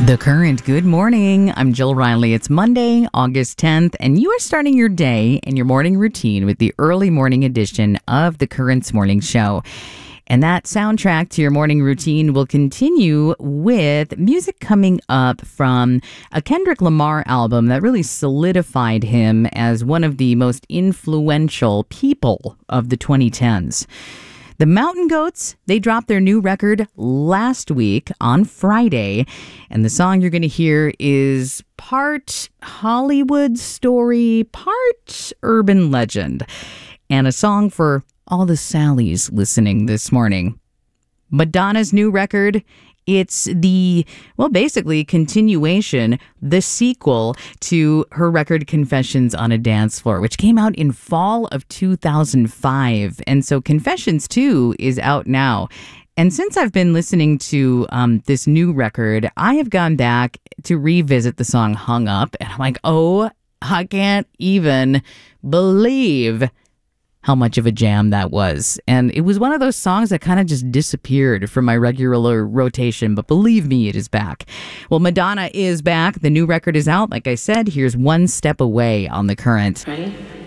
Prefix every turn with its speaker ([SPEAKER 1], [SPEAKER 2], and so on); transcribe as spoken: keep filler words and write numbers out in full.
[SPEAKER 1] The Current. Good morning. I'm Jill Riley. It's Monday, August tenth, and you are starting your day and your morning routine with the early morning edition of The Current's Morning Show. And that soundtrack to your morning routine will continue with music coming up from a Kendrick Lamar album that really solidified him as one of the most influential people of the twenty tens. The Mountain Goats, they dropped their new record last week on Friday, and the song you're going to hear is part Hollywood story, part urban legend, and a song for all the Sallys listening this morning. Madonna's new record, it's the, well, basically continuation, the sequel to her record Confessions on a Dance Floor, which came out in fall of two thousand five. And so Confessions two is out now. And since I've been listening to um, this new record, I have gone back to revisit the song Hung Up. And I'm like, oh, I can't even believe how much of a jam that was. And it was one of those songs that kind of just disappeared from my regular rotation, but believe me, it is back. Well, Madonna is back. The new record is out. Like I said, here's One Step Away on The Current.
[SPEAKER 2] Ready?